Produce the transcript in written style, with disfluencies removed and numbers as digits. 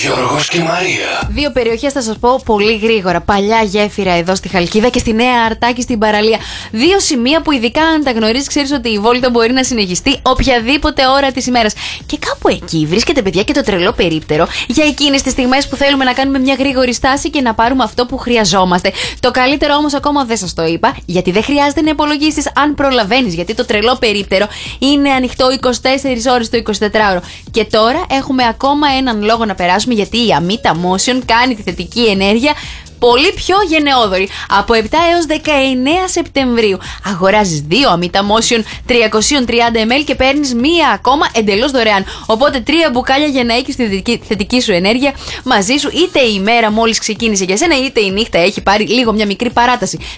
Γιώργος και Μαρία. Δύο περιοχές θα σας πω πολύ γρήγορα. Παλιά γέφυρα εδώ στη Χαλκίδα και στη Νέα Αρτάκη στην παραλία. Δύο σημεία που ειδικά αν τα γνωρίζεις, ξέρεις ότι η βόλτα μπορεί να συνεχιστεί οποιαδήποτε ώρα της ημέρας. Και κάπου εκεί βρίσκεται, παιδιά, και το τρελό περίπτερο για εκείνες τις στιγμές που θέλουμε να κάνουμε μια γρήγορη στάση και να πάρουμε αυτό που χρειαζόμαστε. Το καλύτερο όμως ακόμα δεν σας το είπα, γιατί δεν χρειάζεται να υπολογίσεις αν προλαβαίνεις. Γιατί το τρελό περίπτερο είναι ανοιχτό 24 ώρες το 24ωρο. Και τώρα έχουμε ακόμα έναν λόγο να περάσουμε, γιατί η Amita Motion κάνει τη θετική ενέργεια πολύ πιο γενναιόδορη. Από 7 έως 19 Σεπτεμβρίου αγοράζεις δύο Amita Motion 330 ml και παίρνεις μία ακόμα εντελώς δωρεάν. Οπότε 3 μπουκάλια για να έχεις τη θετική σου ενέργεια μαζί σου, είτε η ημέρα μόλις ξεκίνησε για σένα, είτε η νύχτα έχει πάρει λίγο μια μικρή παράταση.